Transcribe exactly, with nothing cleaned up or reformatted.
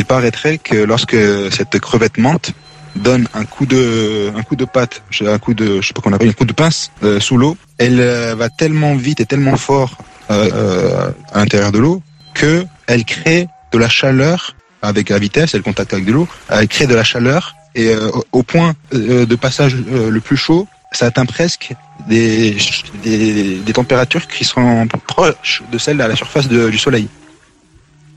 il paraîtrait que lorsque cette crevette menthe donne un coup de, un coup de patte, un coup de, je sais pas qu'on appelle, un coup de pince euh, sous l'eau, elle euh, va tellement vite et tellement fort euh, euh, à l'intérieur de l'eau que elle crée de la chaleur avec la vitesse, elle contacte avec de l'eau, elle crée de la chaleur et euh, au point euh, de passage euh, le plus chaud, ça atteint presque des, des, des températures qui sont proches de celles à la surface de, du soleil.